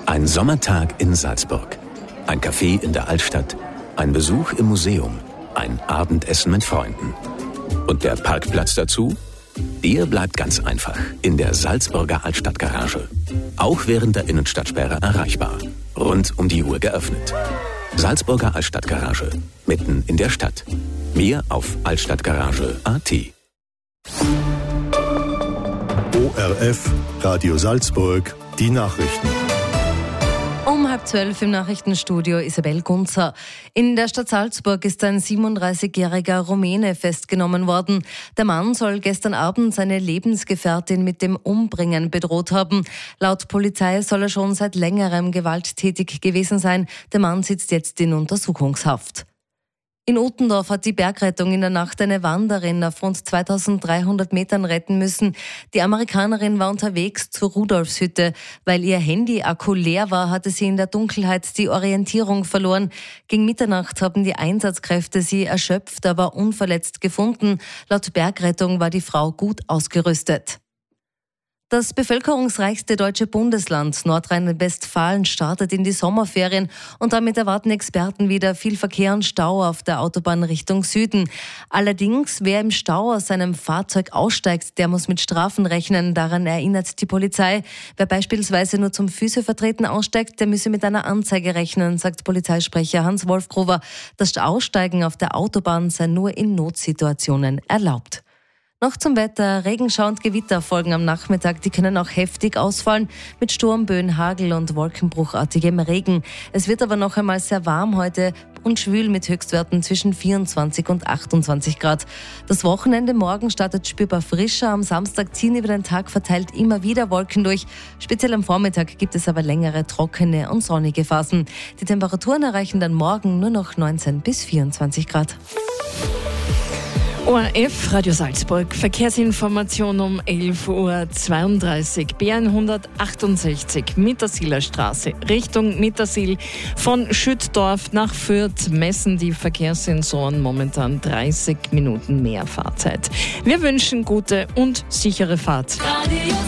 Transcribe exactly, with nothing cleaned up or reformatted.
Ein Sommertag in Salzburg, ein Café in der Altstadt, ein Besuch im Museum, ein Abendessen mit Freunden. Und der Parkplatz dazu? Der bleibt ganz einfach in der Salzburger Altstadtgarage. Auch während der Innenstadtsperre erreichbar. Rund um die Uhr geöffnet. Salzburger Altstadtgarage, mitten in der Stadt. Mehr auf altstadtgarage punkt a t. O R F, Radio Salzburg, die Nachrichten. Um halb zwölf im Nachrichtenstudio Isabel Gunzer. In der Stadt Salzburg ist ein siebenunddreißigjähriger Rumäne festgenommen worden. Der Mann soll gestern Abend seine Lebensgefährtin mit dem Umbringen bedroht haben. Laut Polizei soll er schon seit längerem gewalttätig gewesen sein. Der Mann sitzt jetzt in Untersuchungshaft. In Uttendorf hat die Bergrettung in der Nacht eine Wanderin auf rund zweitausenddreihundert Metern retten müssen. Die Amerikanerin war unterwegs zur Rudolfshütte. Weil ihr Handy-Akku leer war, hatte sie in der Dunkelheit die Orientierung verloren. Gegen Mitternacht haben die Einsatzkräfte sie erschöpft, aber unverletzt gefunden. Laut Bergrettung war die Frau gut ausgerüstet. Das bevölkerungsreichste deutsche Bundesland Nordrhein-Westfalen startet in die Sommerferien und damit erwarten Experten wieder viel Verkehr und Stau auf der Autobahn Richtung Süden. Allerdings, wer im Stau aus seinem Fahrzeug aussteigt, der muss mit Strafen rechnen. Daran erinnert die Polizei. Wer beispielsweise nur zum Füßevertreten aussteigt, der müsse mit einer Anzeige rechnen, sagt Polizeisprecher Hans-Wolf Gruber. Das Aussteigen auf der Autobahn sei nur in Notsituationen erlaubt. Noch zum Wetter. Regenschau und Gewitter folgen am Nachmittag. Die können auch heftig ausfallen mit Sturmböen, Hagel und wolkenbruchartigem Regen. Es wird aber noch einmal sehr warm heute und schwül mit Höchstwerten zwischen vierundzwanzig und achtundzwanzig Grad. Das Wochenende morgen startet spürbar frischer. Am Samstag ziehen über den Tag verteilt immer wieder Wolken durch. Speziell am Vormittag gibt es aber längere, trockene und sonnige Phasen. Die Temperaturen erreichen dann morgen nur noch neunzehn bis vierundzwanzig Grad. O R F, Radio Salzburg, Verkehrsinformation um elf Uhr zweiunddreißig, B hundertachtundsechzig, Mittersiler Straße, Richtung Mittersil, von Schüttdorf nach Fürth messen die Verkehrssensoren momentan dreißig Minuten mehr Fahrzeit. Wir wünschen gute und sichere Fahrt. Radio